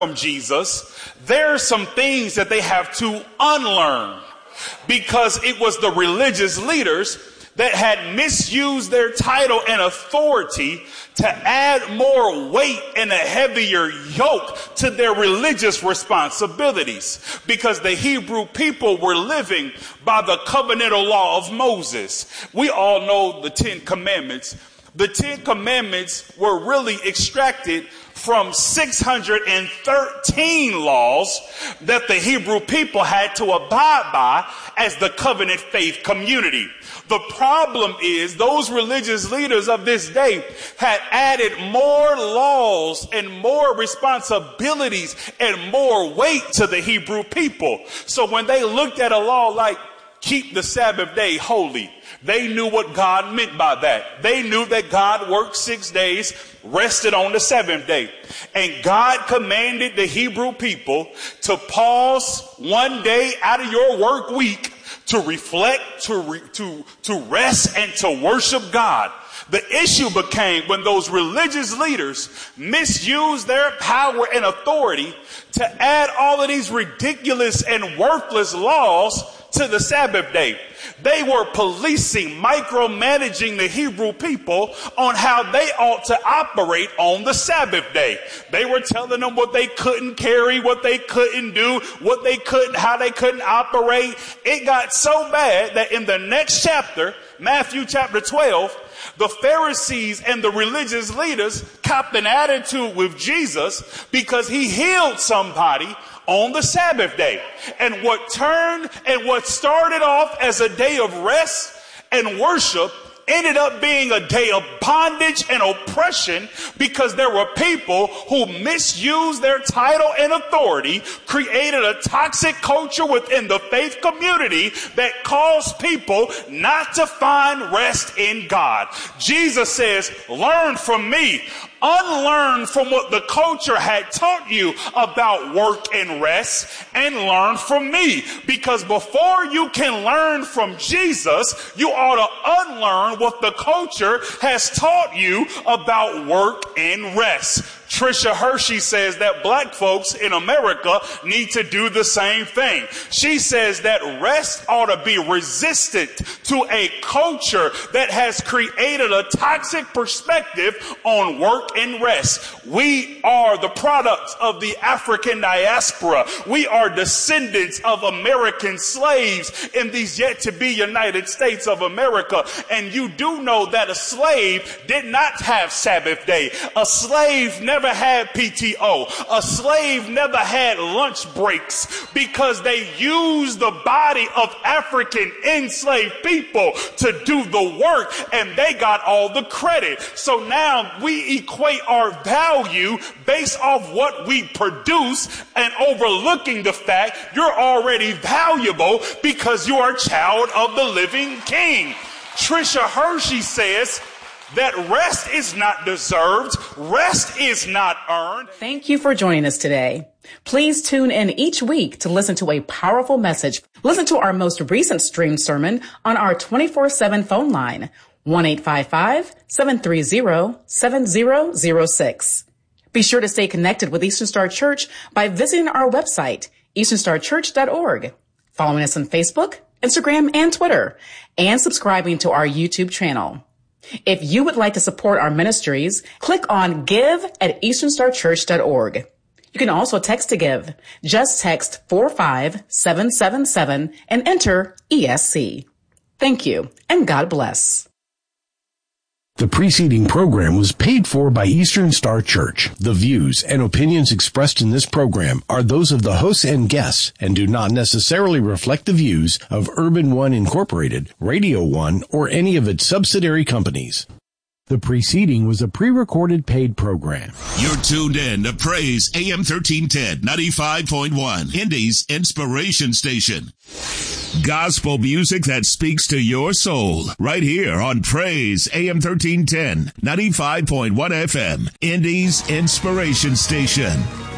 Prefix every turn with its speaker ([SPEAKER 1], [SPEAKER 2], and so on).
[SPEAKER 1] from Jesus, there are some things that they have to unlearn, because it was the religious leaders that had misused their title and authority to add more weight and a heavier yoke to their religious responsibilities, because the Hebrew people were living by the covenantal law of Moses. We all know the 10 Commandments. The 10 Commandments were really extracted from 613 laws that the Hebrew people had to abide by as the covenant faith community. The problem is those religious leaders of this day had added more laws and more responsibilities and more weight to the Hebrew people. So when they looked at a law like keep the Sabbath day holy, they knew what God meant by that. They knew that God worked 6 days, rested on the 7th day. And God commanded the Hebrew people to pause one day out of your work week to reflect, to rest, and to worship God. The issue became when those religious leaders misused their power and authority to add all of these ridiculous and worthless laws to the Sabbath day. They were policing, micromanaging the Hebrew people on how they ought to operate on the Sabbath day. They were telling them what they couldn't carry, what they couldn't do, what they couldn't, how they couldn't operate. It got so bad that in the next chapter, Matthew chapter 12, the Pharisees and the religious leaders copped an attitude with Jesus because he healed somebody on the Sabbath day. And what started off as a day of rest and worship ended up being a day of bondage and oppression, because there were people who misused their title and authority, created a toxic culture within the faith community that caused people not to find rest in God. Jesus says, learn from me. Unlearn from what the culture had taught you about work and rest, and learn from me. Because before you can learn from Jesus, you ought to unlearn what the culture has taught you about work and rest. Trisha Hershey says that black folks in America need to do the same thing. She says that rest ought to be resistant to a culture that has created a toxic perspective on work and rest. We are the products of the African diaspora. We are descendants of American slaves in these yet to be United States of America. And you do know that a slave did not have Sabbath day. A slave never had PTO. A slave never had lunch breaks, because they used the body of African enslaved people to do the work, and they got all the credit. So now we equate our value based off what we produce, and overlooking the fact you're already valuable because you are a child of the living King. Trisha Hershey says that rest is not deserved, rest is not earned.
[SPEAKER 2] Thank you for joining us today. Please tune in each week to listen to a powerful message. Listen to our most recent streamed sermon on our 24/7 phone line, 1-855-730-7006. Be sure to stay connected with Eastern Star Church by visiting our website, easternstarchurch.org, following us on Facebook, Instagram, and Twitter, and subscribing to our YouTube channel. If you would like to support our ministries, click on Give at easternstarchurch.org. You can also text to give. Just text 45777 and enter ESC. Thank you, and God bless.
[SPEAKER 3] The preceding program was paid for by Eastern Star Church. The views and opinions expressed in this program are those of the hosts and guests and do not necessarily reflect the views of Urban One Incorporated, Radio One, or any of its subsidiary companies. The preceding was a pre-recorded paid program.
[SPEAKER 4] You're tuned in to Praise AM 1310, 95.1, Indy's Inspiration Station. Gospel music that speaks to your soul. Right here on Praise AM 1310, 95.1 FM, Indy's Inspiration Station.